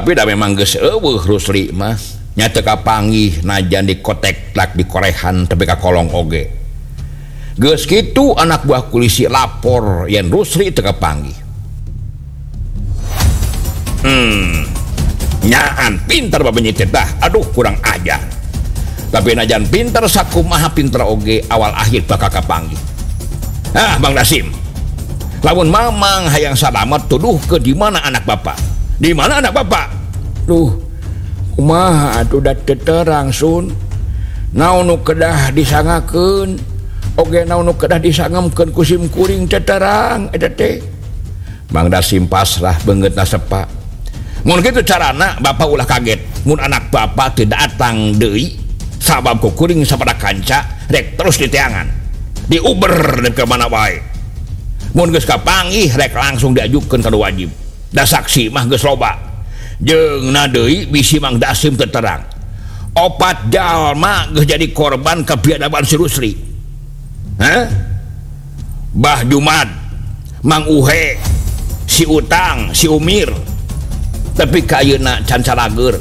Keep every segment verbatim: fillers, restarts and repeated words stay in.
tapi dah memang geus eueuh Rusli mah nya teu kapanggih najan di kotek lak di korehan tepi ka kolong oge. Geus kitu anak buah polisi lapor yen Rusli teu kapanggih. Hmm, nyaan pinter babenyi teh dah, aduh kurang ajar. Tapi najan pinter sakumaha pinter oge awal akhir bakal kapanggih. Ah, Bang Dasim. Lamun mamang hayang salamet tuduh ke di mana anak bapak? Di mana anak bapak? Duh, kumaha atuh da teu terang sun. Naon nu kedah disangakeun, oge naon nu kedah disangemkeun ku sim kuring teu terang eta teh. Bang Dasim pasrah beungeutna sepa. Mun kitu carana bapak ulah kaget mun anak bapak teu datang deui sabab ku kuring sapada kanca rek terus diteangan. Diuber dan ke mana wae. Mun geus kapanggih rek langsung diajukeun kana wajib. Da saksi mah geus loba. Jeung deui bisi Mang Dasim teu terang. Opat jalma geus jadi korban kebiadaban si Rusli. Hah? Bah Jumad, Mang Uhe, si Utang, si Umir. Tapi kayeuna can calager.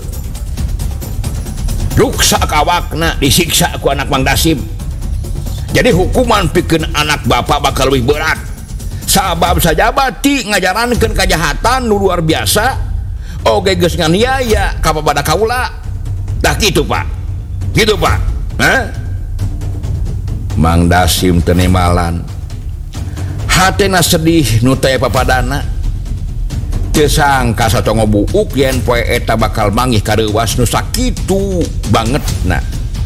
Ruksa kawakna disiksa ku anak Mang Dasim. Jadi hukuman pikeun anak bapak bakal lebih berat. Sabab saja bati ngajarankeun kajahatan nu luar biasa. Oge geus nganiaya ka babada kaula. Dah gitu Pak. Gitu Pak. Hah? Mang Dasim teu nimalan. Hatena sedih nu teu papadana. Teu sangka satongo buuk yen poe eta bakal manggih kareuwas nu sakitu bangetna.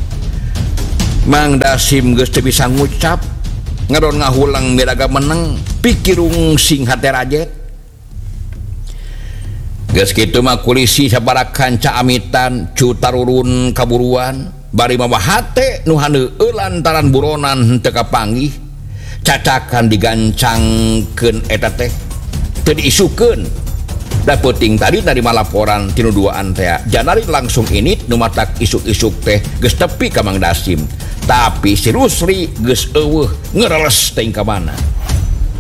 Mang Dasim geus teu bisa ngucap ngaron ngahulang miraga meneng pikirung sing hate rajet. Geus kitu mah kulisi sabaraha kanca amitan cutarurun kaburuan bari mah hate nu handeueul lantaran buronan teu kapanggih cacakan digancangkeun eta teh teu diisukeun. Da peuting tadi narima laporan tinu duaan teh janari langsung init nu matak isuk-isuk teh geus tepi ka Mang Dasim. Tapi si Rusli geus eueuh ngeureles teuing ka mana.